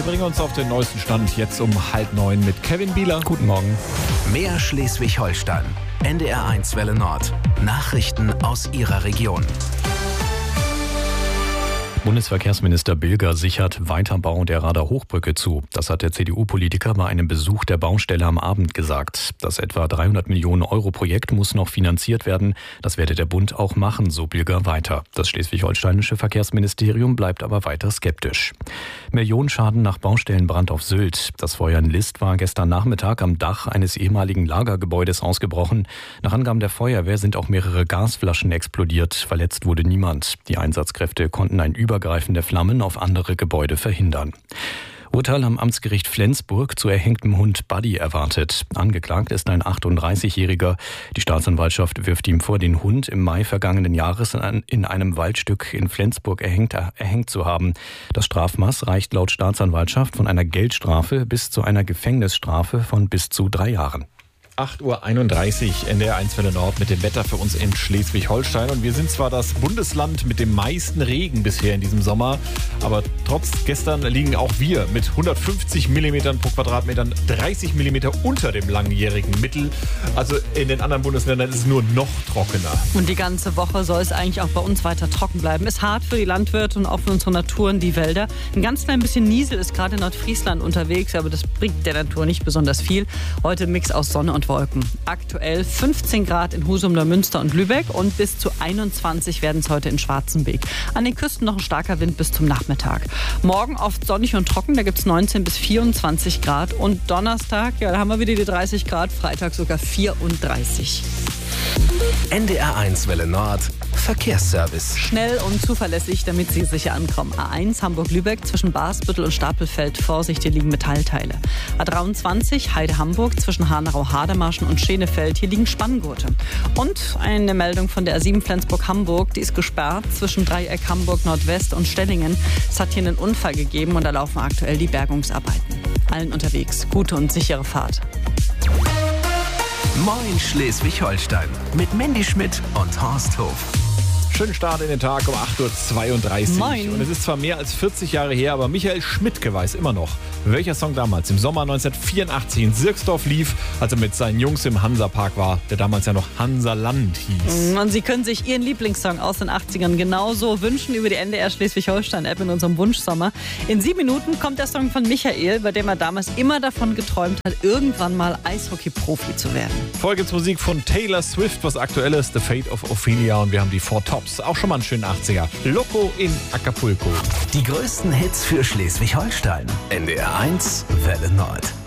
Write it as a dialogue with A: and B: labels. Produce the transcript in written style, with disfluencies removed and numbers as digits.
A: Wir bringen uns auf den neuesten Stand jetzt um 8:30 mit Kevin Bieler.
B: Guten Morgen.
C: Mehr Schleswig-Holstein. NDR1 Welle Nord. Nachrichten aus Ihrer Region.
B: Bundesverkehrsminister Bilger sichert Weiterbau der Rader-Hochbrücke zu. Das hat der CDU-Politiker bei einem Besuch der Baustelle am Abend gesagt. Das etwa 300 Millionen Euro Projekt muss noch finanziert werden. Das werde der Bund auch machen, so Bilger weiter. Das schleswig-holsteinische Verkehrsministerium bleibt aber weiter skeptisch. Millionenschaden nach Baustellenbrand auf Sylt. Das Feuer in List war gestern Nachmittag am Dach eines ehemaligen Lagergebäudes ausgebrochen. Nach Angaben der Feuerwehr sind auch mehrere Gasflaschen explodiert. Verletzt wurde niemand. Die Einsatzkräfte konnten ein übergreifende Flammen auf andere Gebäude verhindern. Urteil am Amtsgericht Flensburg zu erhängtem Hund Buddy erwartet. Angeklagt ist ein 38-Jähriger. Die Staatsanwaltschaft wirft ihm vor, den Hund im Mai vergangenen Jahres in einem Waldstück in Flensburg erhängt zu haben. Das Strafmaß reicht laut Staatsanwaltschaft von einer Geldstrafe bis zu einer Gefängnisstrafe von bis zu 3 Jahren.
A: 8:31 Uhr, NDR1 Welle Nord mit dem Wetter für uns in Schleswig-Holstein. Und wir sind zwar das Bundesland mit dem meisten Regen bisher in diesem Sommer, aber trotz gestern liegen auch wir mit 150 mm pro Quadratmetern 30 mm unter dem langjährigen Mittel. Also in den anderen Bundesländern ist es nur noch trockener.
D: Und die ganze Woche soll es eigentlich auch bei uns weiter trocken bleiben. Ist hart für die Landwirte und auch für unsere Natur und die Wälder. Ein ganz klein bisschen Niesel ist gerade in Nordfriesland unterwegs, aber das bringt der Natur nicht besonders viel. Heute ein Mix aus Sonne und Wolken. Aktuell 15 Grad in Husum, Neumünster und Lübeck und bis zu 21 werden es heute in Schwarzenbeek. An den Küsten noch ein starker Wind bis zum Nachmittag. Morgen oft sonnig und trocken, da gibt es 19 bis 24 Grad. Und Donnerstag, ja, da haben wir wieder die 30 Grad, Freitag sogar 34.
C: NDR1 Welle Nord. Verkehrsservice.
D: Schnell und zuverlässig, damit Sie sicher ankommen. A1 Hamburg-Lübeck zwischen Basbüttel und Stapelfeld. Vorsicht, hier liegen Metallteile. A23 Heide-Hamburg zwischen Hanau-Hadermarschen und Schenefeld. Hier liegen Spanngurte. Und eine Meldung von der A7 Flensburg-Hamburg. Die ist gesperrt zwischen Dreieck Hamburg-Nordwest und Stellingen. Es hat hier einen Unfall gegeben und da laufen aktuell die Bergungsarbeiten. Allen unterwegs gute und sichere Fahrt.
C: Moin Schleswig-Holstein mit Mandy Schmidt und Horst Hof.
A: Schönen Start in den Tag um 8:32 Uhr.
D: Moin.
A: Und es ist zwar mehr als 40 Jahre her, aber Michael Schmidtke weiß immer noch, welcher Song damals im Sommer 1984 in Sirksdorf lief, als er mit seinen Jungs im Hansapark war, der damals ja noch Hansaland hieß.
D: Und Sie können sich Ihren Lieblingssong aus den 80ern genauso wünschen über die NDR Schleswig-Holstein-App in unserem Wunschsommer. In 7 Minuten kommt der Song von Michael, bei dem er damals immer davon geträumt hat, irgendwann mal Eishockey-Profi zu werden.
A: Folgensmusik von Taylor Swift, was aktuell ist, The Fate of Ophelia, und wir haben die Four Tops. Auch schon mal einen schönen 80er. Loco in Acapulco.
C: Die größten Hits für Schleswig-Holstein. NDR1 Welle Nord.